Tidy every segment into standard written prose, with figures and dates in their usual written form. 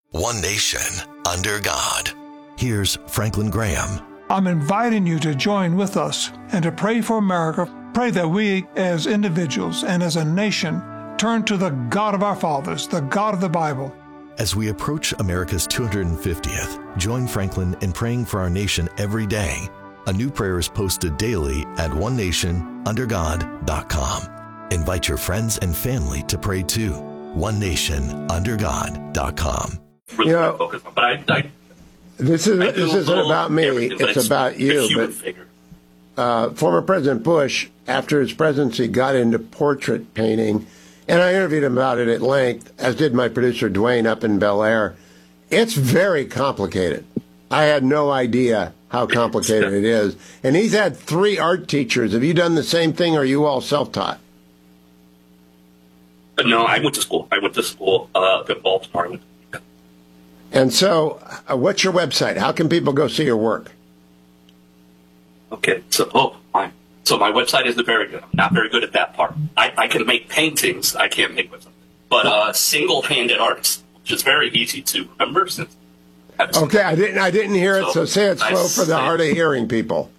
One nation, under God. Here's Franklin Graham. I'm inviting you to join with us and to pray for America. Pray that we as individuals and as a nation turn to the God of our fathers, the God of the Bible. As we approach America's 250th, join Franklin in praying for our nation every day. A new prayer is posted daily at onenationundergod.com. Invite your friends and family to pray too. onenationundergod.com. You know, this isn't about me, it's about you. But former President Bush, after his presidency, got into portrait painting, and I interviewed him about it at length, as did my producer Dwayne up in Bel Air. It's very complicated. I had no idea how complicated it is. And he's had 3 art teachers. Have you done the same thing, or are you all self-taught? No, I went to school. I went to school at Baltimore. And so, what's your website? How can people go see your work? Okay, so my website isn't very good. I'm not very good at that part. I can make paintings. I can't make websites. But single-handed arts, which is very easy to remember. Okay, I didn't hear it, so say it slow for the hard of hearing people.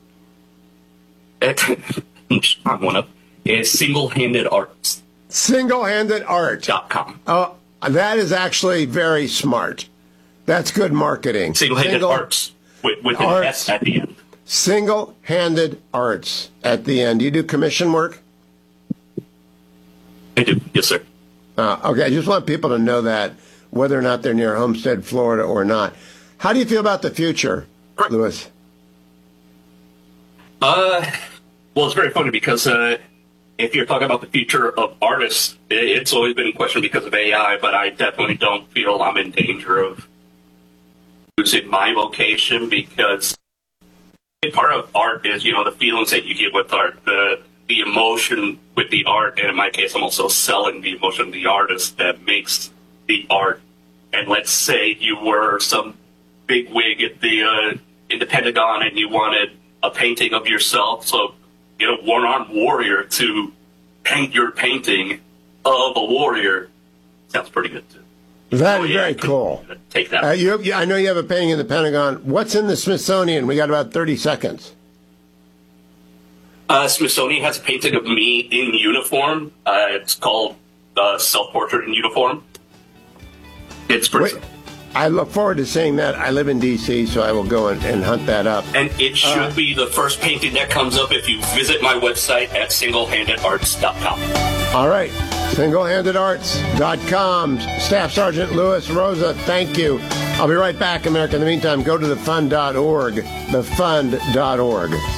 I'm one of is single-handed arts. Single-handed art.com. Oh, that is actually very smart. That's good marketing. Single-handed arts with an S at the end. Single-handed arts at the end. Do you do commission work? I do, yes, sir. Okay, I just want people to know that, whether or not they're near Homestead, Florida or not. How do you feel about the future, Louis? Well, it's very funny because if you're talking about the future of artists, it's always been in question because of AI, but I definitely don't feel I'm in danger of losing my vocation, because part of art is, the feelings that you get with art, the emotion with the art, and in my case, I'm also selling the emotion of the artist that makes the art. And let's say you were some big wig at in the Pentagon and you wanted a painting of yourself, so one-armed warrior to paint your painting of a warrior. Sounds pretty good too. That is very cool. Take that. I know you have a painting in the Pentagon. What's in the Smithsonian? We got about 30 seconds. Smithsonian has a painting of me in uniform. It's called Self-Portrait in Uniform. It's pretty. I look forward to seeing that. I live in D.C., so I will go and hunt that up. And it should be the first painting that comes up if you visit my website at singlehandedarts.com. All right, singlehandedarts.com. Staff Sergeant Louis Rosa, thank you. I'll be right back, America. In the meantime, go to thefund.org, thefund.org.